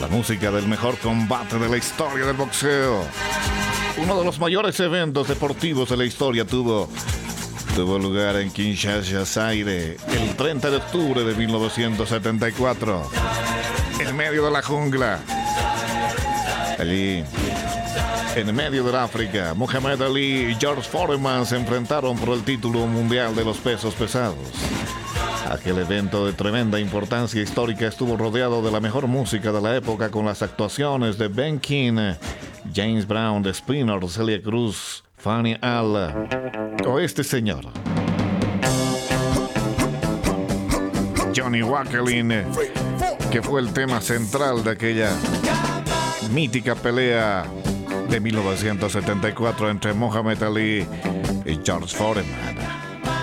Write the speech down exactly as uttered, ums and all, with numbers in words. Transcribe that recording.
música del mejor combate de la historia del boxeo. Uno de los mayores eventos deportivos de la historia tuvo, tuvo lugar en Kinshasa, Zaire, el treinta de octubre de mil novecientos setenta y cuatro, en medio de la jungla. Allí, en medio del África, Muhammad Ali y George Foreman se enfrentaron por el título mundial de los pesos pesados. Aquel evento de tremenda importancia histórica estuvo rodeado de la mejor música de la época, con las actuaciones de Ben King, James Brown, The Spinners, Celia Cruz, Fanny Al o este señor, Johnny Wakelin, que fue el tema central de aquella mítica pelea de mil novecientos setenta y cuatro entre Muhammad Ali y George Foreman.